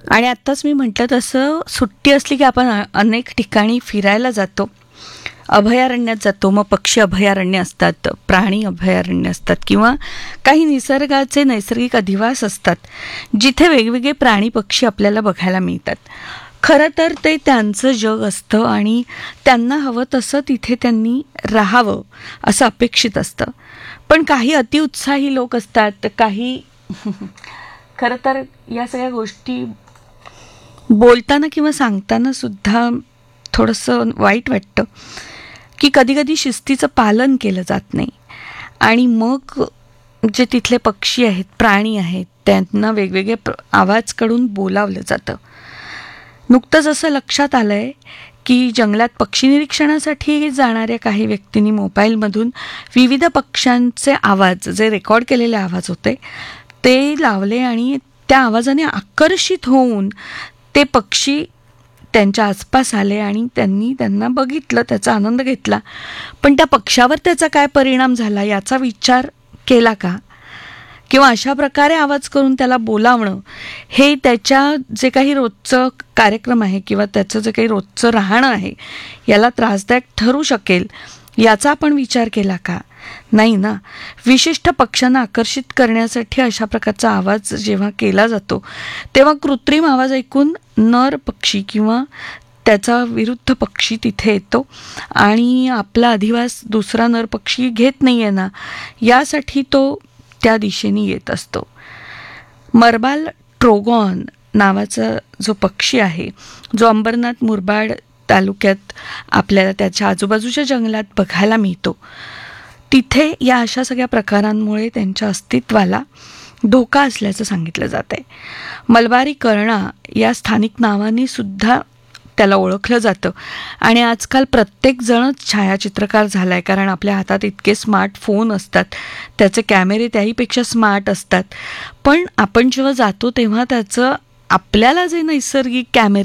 आणि आत्ताच मी म्हटलं तसं सुट्टी असली की आपण अनेक ठिकाणी फिरायला जातो, अभयारण्यात जातो. मग पक्षी अभयारण्य असतात, प्राणी अभयारण्य असतात किंवा काही निसर्गाचे नैसर्गिक अधिवास असतात, जिथे वेगवेगळे प्राणी पक्षी आपल्याला बघायला मिळतात. खरं तर ते त्यांचं जग असतं आणि त्यांना हवं तसं तिथे त्यांनी राहावं असं अपेक्षित असतं. पण काही अतिउत्साही लोक असतात, काही खरं तर या सगळ्या गोष्टी बोलताना किंवा सांगताना सुद्धा थोडंसं वाईट वाटतं की कधीकधी शिस्तीचं पालन केलं जात नाही आणि मग जे तिथले पक्षी आहेत, प्राणी आहेत, त्यांना वेगवेगळे आवाज काढून बोलावलं जातं. नुकतंच असं लक्षात आलं आहे की जंगलात पक्षी निरीक्षणासाठी जाणाऱ्या काही व्यक्तींनी मोबाईलमधून विविध पक्ष्यांचे आवाज, जे रेकॉर्ड केलेले आवाज होते, ते लावले आणि त्या आवाजाने आकर्षित होऊन ते पक्षी त्यांच्या आसपास आले आणि त्यांनी त्यांना बघितलं, त्याचा आनंद घेतला. पण त्या पक्ष्यावर त्याचा काय परिणाम झाला याचा विचार केला का? किंवा अशा प्रकारे आवाज करून त्याला बोलावणं हे त्याच्या जे काही रोजचं कार्यक्रम आहे किंवा त्याचं जे काही रोजचं राहणं आहे याला त्रासदायक ठरू शकेल याचा आपण विचार केला का? नाही ना. विशिष्ट पक्ष्यांना आकर्षित करण्यासाठी अशा प्रकारचा आवाज जेव्हा केला जातो तेव्हा कृत्रिम आवाज ऐकून नर पक्षी किंवा त्याचा विरुद्ध पक्षी तिथे येतो आणि आपला अधिवास दुसरा नर पक्षी घेत नाही आहे ना, यासाठी तो त्या दिशेने येत असतो. मर्बाल ट्रोगॉन नावाचा जो पक्षी आहे, जो अंबरनाथ मुरबाड तालुक्यात आपल्याला त्याच्या आजूबाजूच्या जंगलात बघायला मिळतो, तिथे या अशा सगळ्या प्रकारांमुळे त्यांच्या अस्तित्वाला धोका असल्याचं सांगितलं जात आहे. मलबारी कर्णा या स्थानिक नावाने सुद्धा त्याला ओळखलं जातं आणि आजकाल प्रत्येकजणच छायाचित्रकार झाला आहे, कारण आपल्या हातात इतके स्मार्टफोन असतात, त्याचे कॅमेरे त्याहीपेक्षा स्मार्ट असतात. पण आपण जेव्हा जातो तेव्हा त्याचं आपल्याला जे नैसर्गिक कॅमेरे